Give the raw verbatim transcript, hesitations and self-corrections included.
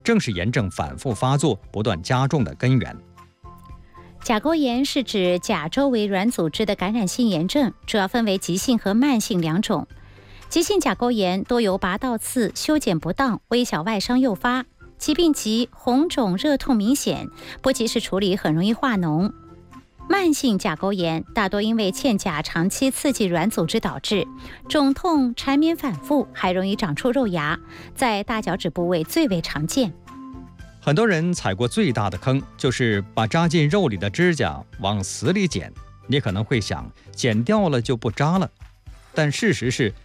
正是炎症反复发作、不断加重的根源。 甲沟炎是指甲周围软组织的感染性炎症，主要分为急性和慢性两种。急性甲沟炎多由拔倒刺、修剪不当、微小外伤诱发，疾病急、红肿、热痛明显，不及时处理很容易化脓。慢性甲沟炎大多因为嵌甲长期刺激软组织导致，肿痛缠绵反复，还容易长出肉芽，在大脚趾部位最为常见。 很多人踩过最大的坑，就是把扎进肉里的指甲往死里剪。你可能会想，剪掉了就不扎了，但事实是